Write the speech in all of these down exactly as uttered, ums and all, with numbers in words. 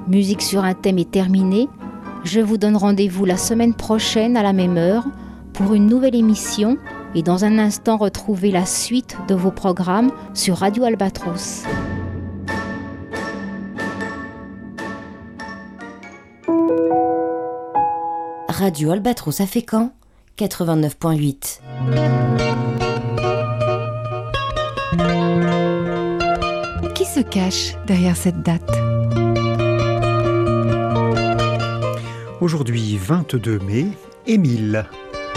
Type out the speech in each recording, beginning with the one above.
Musique sur un thème est terminée. Je vous donne rendez-vous la semaine prochaine à la même heure pour une nouvelle émission et dans un instant retrouver la suite de vos programmes sur Radio Albatros. Radio Albatros à Fécamp, quatre-vingt-neuf virgule huit. Qui se cache derrière cette date ? Aujourd'hui, vingt-deux mai, Émile.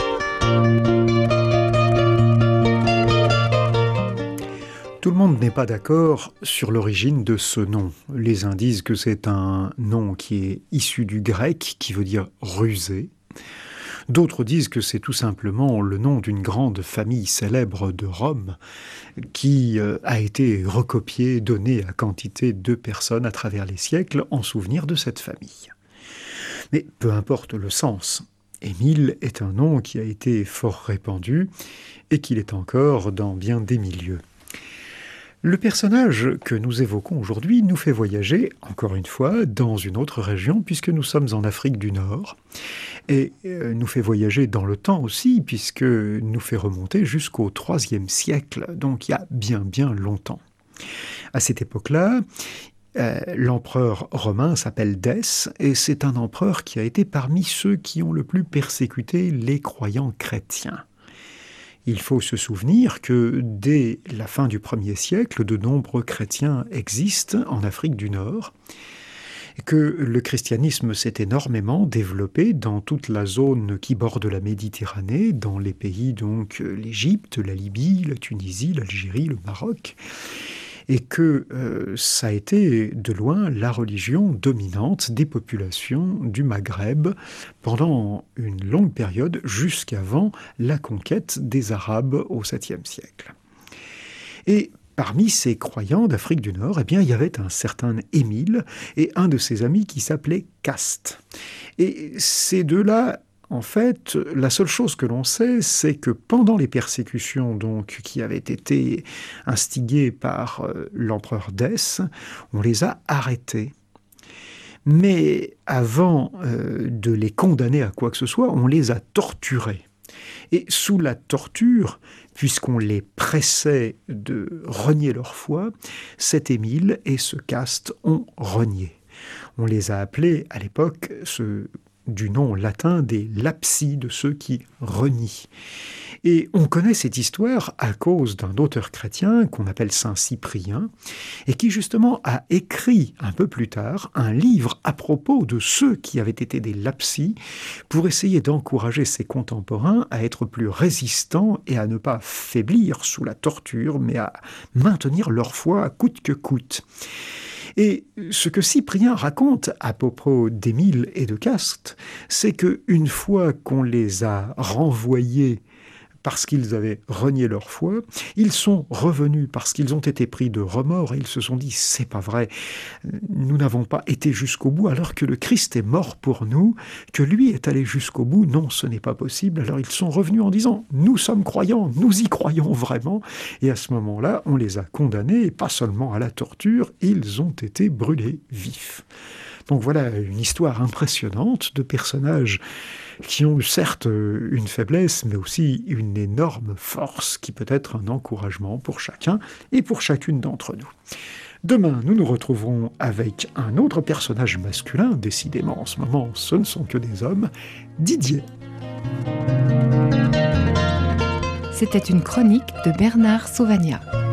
Tout le monde n'est pas d'accord sur l'origine de ce nom. Les uns disent que c'est un nom qui est issu du grec, qui veut dire rusé. D'autres disent que c'est tout simplement le nom d'une grande famille célèbre de Rome qui a été recopié, donné à quantité de personnes à travers les siècles en souvenir de cette famille. Mais peu importe le sens, Émile est un nom qui a été fort répandu et qu'il est encore dans bien des milieux. Le personnage que nous évoquons aujourd'hui nous fait voyager, encore une fois, dans une autre région, puisque nous sommes en Afrique du Nord, et nous fait voyager dans le temps aussi, puisque nous fait remonter jusqu'au troisième siècle, donc il y a bien bien longtemps. À cette époque-là, euh, l'empereur romain s'appelle Dès, et c'est un empereur qui a été parmi ceux qui ont le plus persécuté les croyants chrétiens. Il faut se souvenir que dès la fin du premier siècle, de nombreux chrétiens existent en Afrique du Nord, et que le christianisme s'est énormément développé dans toute la zone qui borde la Méditerranée, dans les pays donc l'Égypte, la Libye, la Tunisie, l'Algérie, le Maroc, et que euh, ça a été de loin la religion dominante des populations du Maghreb pendant une longue période jusqu'avant la conquête des Arabes au septième siècle. Et parmi ces croyants d'Afrique du Nord, eh bien, il y avait un certain Émile et un de ses amis qui s'appelait Caste. Et ces deux-là, en fait, la seule chose que l'on sait, c'est que pendant les persécutions donc, qui avaient été instigées par euh, l'empereur Dès, on les a arrêtés. Mais avant euh, de les condamner à quoi que ce soit, on les a torturés. Et sous la torture, puisqu'on les pressait de renier leur foi, cet Émile et ce Caste ont renié. On les a appelés à l'époque ce du nom latin des lapsi, de ceux qui renient. Et on connaît cette histoire à cause d'un auteur chrétien qu'on appelle saint Cyprien, et qui justement a écrit un peu plus tard un livre à propos de ceux qui avaient été des lapsi, pour essayer d'encourager ses contemporains à être plus résistants et à ne pas faiblir sous la torture, mais à maintenir leur foi coûte que coûte. Et ce que Cyprien raconte à propos d'Émile et de Caste, c'est qu'une fois qu'on les a renvoyés parce qu'ils avaient renié leur foi, ils sont revenus parce qu'ils ont été pris de remords et ils se sont dit « c'est pas vrai, nous n'avons pas été jusqu'au bout alors que le Christ est mort pour nous, que lui est allé jusqu'au bout, non ce n'est pas possible ». Alors ils sont revenus en disant « nous sommes croyants, nous y croyons vraiment ». Et à ce moment-là, on les a condamnés, et pas seulement à la torture, ils ont été brûlés vifs. Donc voilà une histoire impressionnante de personnages qui ont certes une faiblesse, mais aussi une énorme force qui peut être un encouragement pour chacun et pour chacune d'entre nous. Demain, nous nous retrouverons avec un autre personnage masculin, décidément en ce moment ce ne sont que des hommes, Didier. C'était une chronique de Bernard Sauvagnat.